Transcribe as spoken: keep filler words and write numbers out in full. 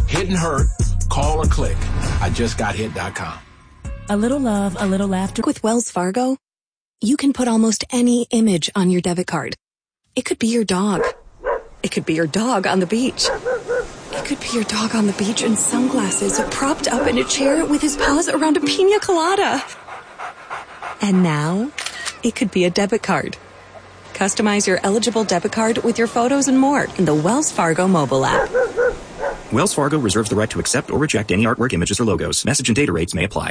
Hit and hurt, call or click. I just got hit dot com. A little love, a little laughter. With Wells Fargo, you can put almost any image on your debit card. It could be your dog. It could be your dog on the beach. It could be your dog on the beach in sunglasses, propped up in a chair with his paws around a pina colada. And now, it could be a debit card. Customize your eligible debit card with your photos and more in the Wells Fargo mobile app. Wells Fargo reserves the right to accept or reject any artwork, images, or logos. Message and data rates may apply.